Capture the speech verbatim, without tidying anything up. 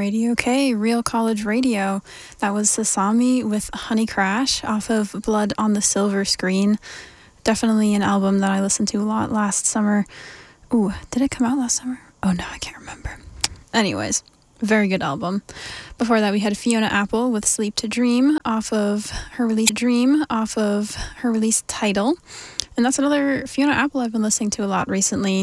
Radio K, Real College Radio. That was Sasami with Honey Crash off of Blood on the Silver Screen. Definitely an album that I listened to a lot last summer. Ooh, did it come out last summer? Oh no, I can't remember. Anyways, very good album. Before that, we had Fiona Apple with Sleep to Dream off of her release Dream off of her release Title. And that's another Fiona Apple I've been listening to a lot recently.